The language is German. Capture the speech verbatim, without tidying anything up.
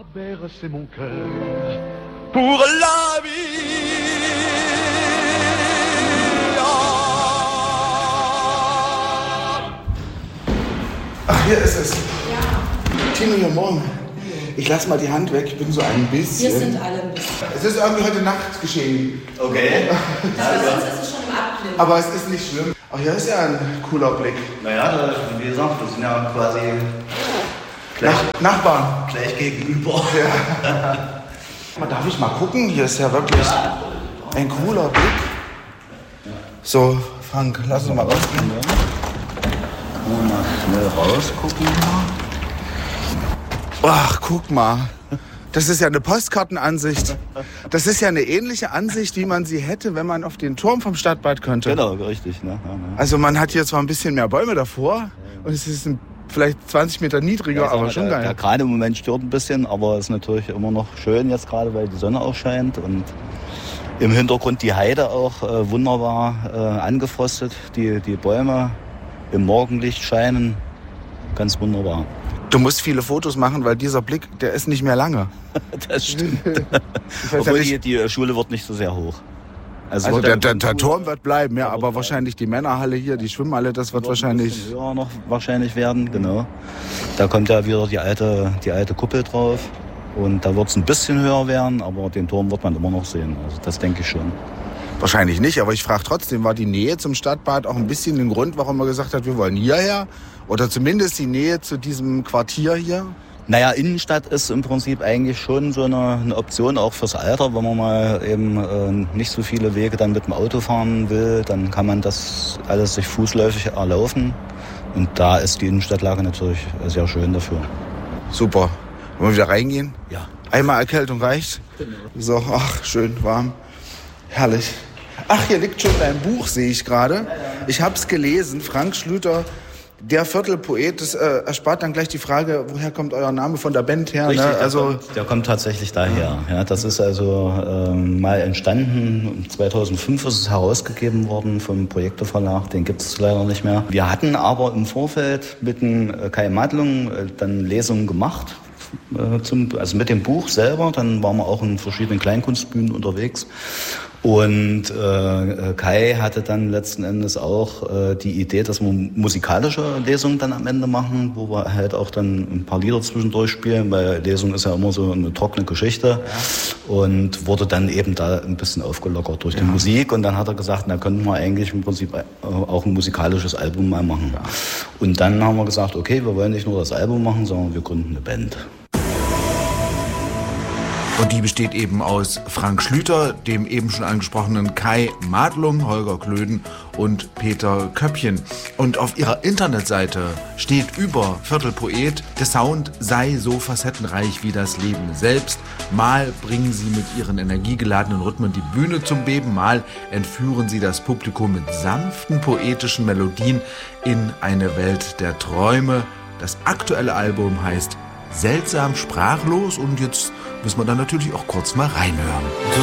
bercer mon cœur pour la vie. Ach, hier ist es. Ja. Tino, hier morgen. Ich lass mal die Hand weg, ich bin so ein bisschen. Wir sind alle ein bisschen. Es ist irgendwie heute Nacht geschehen. Okay. Aber sonst ist es schon im Abblick. Aber es ist nicht schlimm. Ach, hier ist ja ein cooler Blick. Naja, da, wie gesagt, wir sind ja quasi gleich, Nach, Nachbarn. gleich gegenüber. Ja. Darf ich mal gucken? Hier ist ja wirklich ein cooler Blick. So, Frank, lass uns mal rausgehen. Kann man mal schnell rausgucken. Ach, guck mal. Das ist ja eine Postkartenansicht. Das ist ja eine ähnliche Ansicht, wie man sie hätte, wenn man auf den Turm vom Stadtbad könnte. Genau, richtig. Ne? Ja, ne. Also man hat hier zwar ein bisschen mehr Bäume davor und es ist ein, vielleicht zwanzig Meter niedriger, Ja, aber mal, schon der, geil. der gerade im Moment stört ein bisschen, aber es ist natürlich immer noch schön jetzt gerade, weil die Sonne auch scheint und im Hintergrund die Heide auch äh, wunderbar äh, angefrostet. Die, die Bäume im Morgenlicht scheinen ganz wunderbar. Du musst viele Fotos machen, weil dieser Blick, der ist nicht mehr lange. Das stimmt. Ich weiß ja Obwohl nicht, die, die Schule wird nicht so sehr hoch. also wird der, ja- der, der Turm wird bleiben, ja, aber wahrscheinlich die Männerhalle hier, die Schwimmhalle, das wird Ein wahrscheinlich... bisschen höher noch wahrscheinlich werden, genau. Da kommt ja wieder die alte, die alte Kuppel drauf. Und da wird es ein bisschen höher werden, aber den Turm wird man immer noch sehen. Also das denke ich schon. Wahrscheinlich nicht, aber ich frage trotzdem, war die Nähe zum Stadtbad auch ein bisschen den Grund, warum man gesagt hat, wir wollen hierher? Oder zumindest die Nähe zu diesem Quartier hier? Naja, Innenstadt ist im Prinzip eigentlich schon so eine, eine Option auch fürs Alter. Wenn man mal eben äh, nicht so viele Wege dann mit dem Auto fahren will, dann kann man das alles sich fußläufig erlaufen. Und da ist die Innenstadtlage natürlich sehr schön dafür. Super. Wollen wir wieder reingehen? Ja. Einmal Erkältung reicht? So, ach, schön warm. Herrlich. Ach, hier liegt schon dein Buch, sehe ich gerade. Ich habe es gelesen, Frank Schlüter, der Viertelpoet. Das äh, erspart dann gleich die Frage, woher kommt euer Name von der Band her? Richtig, Ne? der, Also, kommt, der kommt tatsächlich daher. Ja, das ist also ähm, mal entstanden. zweitausendfünf ist es herausgegeben worden vom Projekte Verlag. Den gibt es leider nicht mehr. Wir hatten aber im Vorfeld mit dem äh, Kai Madlung äh, dann Lesungen gemacht. Äh, zum, also mit dem Buch selber. Dann waren wir auch in verschiedenen Kleinkunstbühnen unterwegs. Und äh, Kai hatte dann letzten Endes auch äh, die Idee, dass wir musikalische Lesungen dann am Ende machen, wo wir halt auch dann ein paar Lieder zwischendurch spielen, weil Lesung ist ja immer so eine trockene Geschichte. Ja. Und wurde dann eben da ein bisschen aufgelockert durch die ja. Musik. Und dann hat er gesagt, na könnten wir eigentlich im Prinzip auch ein musikalisches Album mal machen. Ja. Und dann haben wir gesagt, okay, wir wollen nicht nur das Album machen, sondern wir gründen eine Band. und die besteht eben aus Frank Schlüter, dem eben schon angesprochenen Kai Madlung, Holger Klöden und Peter Köppchen. Und auf ihrer Internetseite steht über Viertelpoet, der Sound sei so facettenreich wie das Leben selbst. Mal bringen sie mit ihren energiegeladenen Rhythmen die Bühne zum Beben, mal entführen sie das Publikum mit sanften, poetischen Melodien in eine Welt der Träume. Das aktuelle Album heißt Seltsam sprachlos und jetzt müssen wir dann natürlich auch kurz mal reinhören.